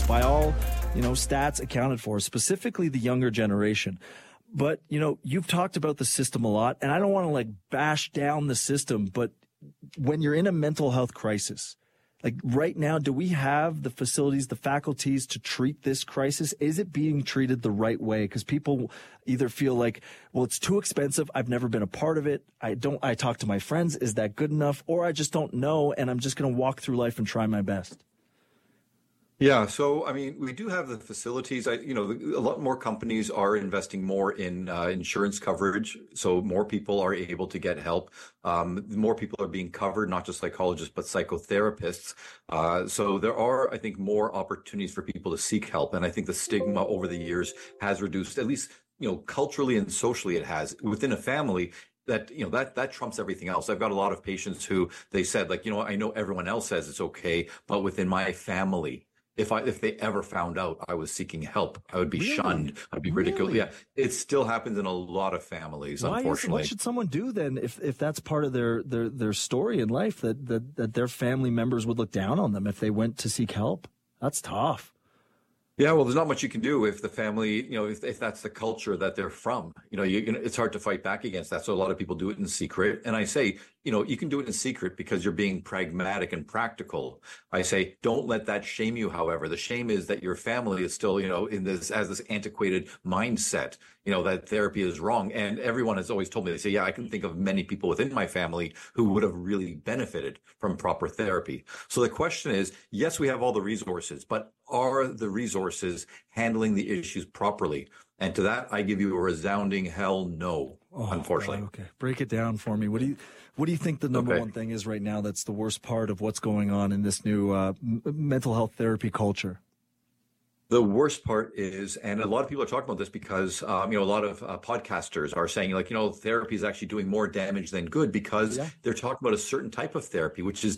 by all, stats accounted for, specifically the younger generation. But, you've talked about the system a lot, and I don't want to bash down the system, but when you're in a mental health crisis, right now, do we have the facilities, the faculties to treat this crisis? Is it being treated the right way? Because people either feel like, well, it's too expensive. I've never been a part of it. I talk to my friends. Is that good enough? Or I just don't know, and I'm just going to walk through life and try my best. Yeah, so we do have the facilities. A lot more companies are investing more in insurance coverage, so more people are able to get help. More people are being covered, not just psychologists, but psychotherapists. So there are, I think, more opportunities for people to seek help, and I think the stigma over the years has reduced, at least culturally and socially. It has within a family. That trumps everything else. I've got a lot of patients who they said, I know everyone else says it's okay, but within my family, if they ever found out I was seeking help, I would be shunned. I'd be ridiculed. Yeah, it still happens in a lot of families, unfortunately. What should someone do then if that's part of their story in life, that their family members would look down on them if they went to seek help? That's tough. Yeah, well, there's not much you can do if the family, if that's the culture that they're from. It's hard to fight back against that. So a lot of people do it in secret. And I say, you can do it in secret because you're being pragmatic and practical. I say, don't let that shame you. However, the shame is that your family is still, has this antiquated mindset, that therapy is wrong. And everyone has always told me, they say, yeah, I can think of many people within my family who would have really benefited from proper therapy. So the question is, yes, we have all the resources, but are the resources handling the issues properly? And to that, I give you a resounding hell no, unfortunately. God, okay. Break it down for me. What do you think the number one thing is right now that's the worst part of what's going on in this new mental health therapy culture? The worst part is, and a lot of people are talking about this because, a lot of podcasters are saying, therapy is actually doing more damage than good because they're talking about a certain type of therapy, which is